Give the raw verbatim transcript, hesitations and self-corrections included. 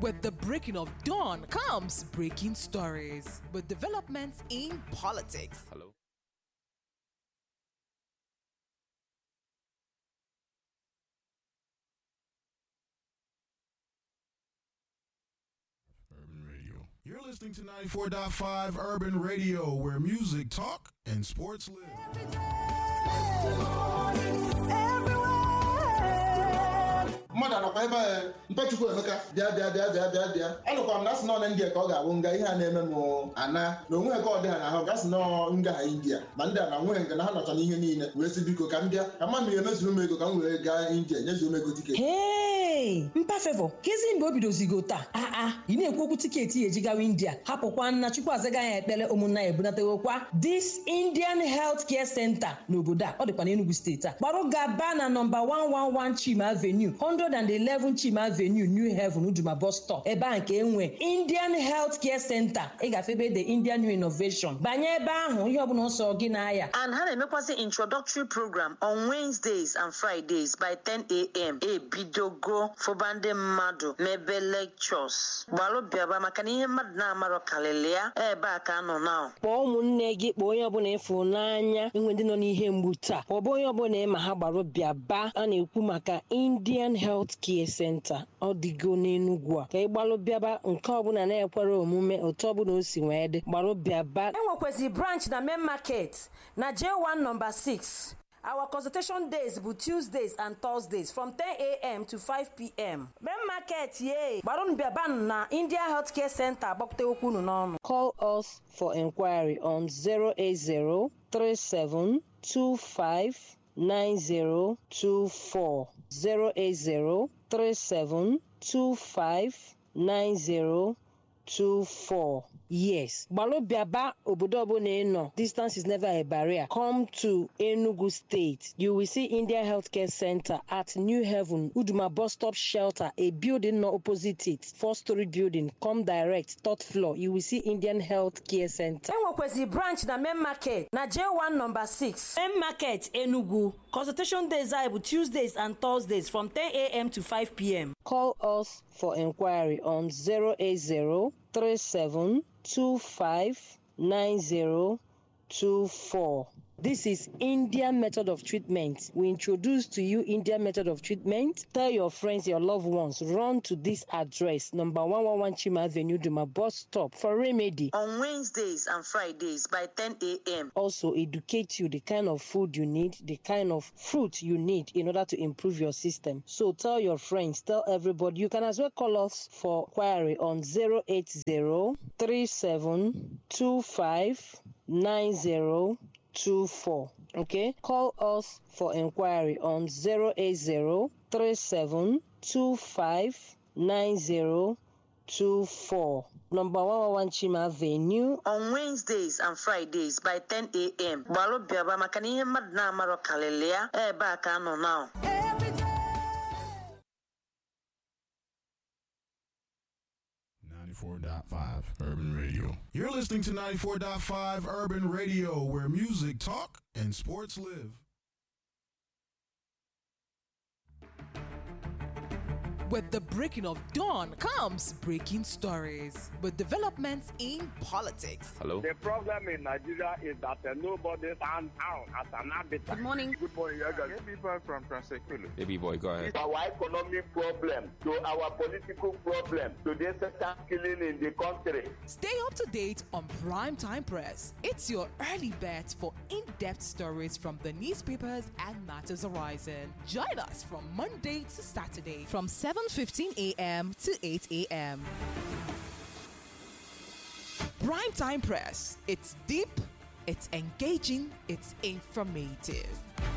With the breaking of dawn comes breaking stories with developments in politics. Hello. Urban Radio. You're listening to ninety-four point five Urban Radio, where music, talk, and sports live. Every day, everywhere. Mmadụ anọkwa ebe a Mpachukwu Emeka bịa bịa bịa bịa bịa bịa anụkwa m na asị nọ na India ka ọ ga-abụ nga ihe a na-eme m ana na onwe ka ọ dị ha na ahụ gasị nọ nga ha India ma ndị a na nwee nke na ha nọcha n'ihe niile wee sị biko ka m bịa ka mma mmiri emezuru m ego ka m wee gaa India nyezuo m ego tiketi. Hey, Mpa Favor, kezi mgbe o bidozigo taa ah ah ị na-ekwu okwu tiketi eji gawa India hapụkwa nna Chukwu azaga ya ekpere ụmụnna ya ebunatewokwa This Indian Health Care Center n'obodo a ọ dịkwa n'Enugu steeti a gbarụ gaba na nọmba one one one Chima Avenue one eleven Chima Avenue New Haven Uduma bus stop ebe a nke enwe Indian Health Care Center ị gafebe the Indian New Innovation banye ebe ahụ ihe ọbụla ọsọ gị n'aya. And ha na-emekwasị introductory program on Wednesdays and Fridays by ten a.m. ebidogo fụba ndị mmadụ mebe lectures gbalụ bịaba maka na ihe mmadụ na-amarọ kalịlị ya ebe a ka nọ na kpọọ ụmụnne gị kpọọ onye ọbụla ịfụ n'anya enwe ndị nọ n'ihe mgbu taa ọ bụ onye ọbụla ịma ha gbarụ bịaba a na-ekwu maka Indian Health Care Center ọ dịgo n'Enugu a ka ị gbalụ bịaba nke ọbụla na-ekwere omume otu ọbụla o si wee dị gbalụ bịaba. Enwekwezi branch na Main Market na J one number six. Our consultation days bụ Tuesdays and Thursdays from ten a.m. to five p.m. Main Market ye gbarụn bịaban na India Health Care Center agbakọta okwu unu n'ọnụ. Call us for inquiry on zero eight zero three seven two five nine zero two four zero eight zero three seven two five nine zero two four. Yes, Balobiaba obodo ọbụla ị nọ. Distance is never a barrier. Come to Enugu State. You will see India Healthcare Center at New Haven, Uduma bus stop shelter, a building not opposite it, four-story building. Come direct, third floor. You will see Indian Healthcare Center. Enwekwezi branch na Main Market na J one number six. Main Market Enugu. Consultation days are Tuesdays and Thursdays from ten a.m. to five p.m. Call us for inquiry on zero eight zero three seven two five nine zero two four. This is Indian method of treatment. We introduce to you Indian method of treatment. Tell your friends, your loved ones, run to this address, number one one one Chima Avenue, Duma bus stop for remedy. On Wednesdays and Fridays by ten a.m. Also educate you the kind of food you need, the kind of fruit you need in order to improve your system. So tell your friends, tell everybody. You can as well call us for query on zero eight zero three seven two five nine zero two four. Okay, call us for inquiry on zero eight zero three seven two five nine zero two four. Number one one one Chima Avenue. On Wednesdays and Fridays by ten a.m. Balo biaba maka na ihe mmadụ na-amarọ kalịlị ya ebe a ka nọ now. ninety-four point five Urban Radio. You're listening to ninety-four point five Urban Radio, where music, talk, and sports live. With the breaking of dawn comes breaking stories with developments in politics. Hello. The problem in Nigeria is that uh, nobody stands out as an arbiter. Good morning. Good morning, you guys. People from Transequilo. Baby boy, go ahead. Our economic problem, to our political problem, to the second killing in the country. Stay up to date on Primetime Press. It's your early bet for in-depth stories from the newspapers and matters arising. Join us from Monday to Saturday from seven fifteen a.m. to eight a.m. Primetime Press. It's deep, it's engaging, it's informative.